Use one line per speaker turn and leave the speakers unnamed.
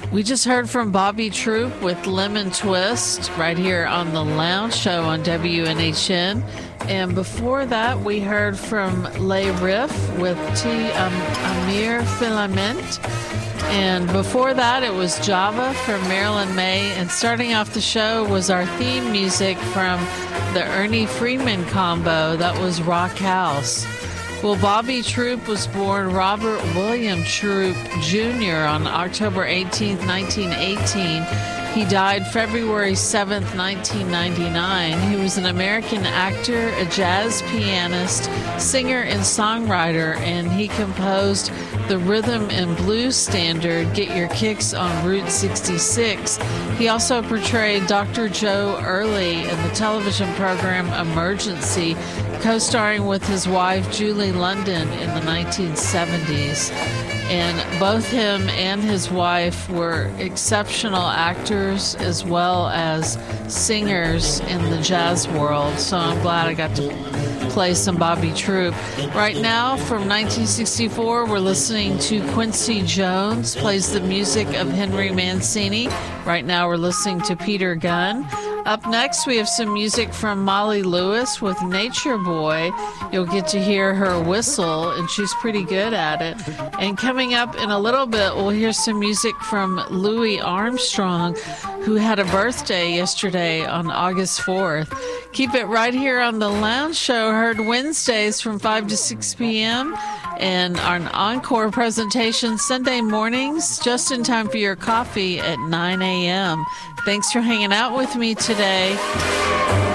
We just heard from Bobby Troop with Lemon Twist right here on the Lounge Show on WNHN. And before that, we heard from Les Riff with Amir Filament. And before that, it was Java from Marilyn May. And starting off the show was our theme music from the Ernie Freeman combo. That was Rock House. Well, Bobby Troop was born Robert William Troop Jr. on October 18th, 1918. He died February 7th, 1999. He was an American actor, a jazz pianist, singer, and songwriter, and he composed the rhythm and blues standard Get Your Kicks on Route 66. He also portrayed Dr. Joe Early in the television program Emergency, co-starring with his wife Julie London in the 1970s. And both him and his wife were exceptional actors as well as singers in the jazz world. So I'm glad I got to play some Bobby Troop. Right now, from 1964, we're listening to Quincy Jones, plays the music of Henry Mancini. Right now, we're listening to Peter Gunn. Up next, we have some music from Molly Lewis with Nature Boy. You'll get to hear her whistle, and she's pretty good at it. And coming up in a little bit, we'll hear some music from Louis Armstrong, who had a birthday yesterday on August 4th. Keep it right here on The Lounge Show, heard Wednesdays from 5 to 6 p.m. and an encore presentation Sunday mornings, just in time for your coffee at 9 a.m. Thanks for hanging out with me today.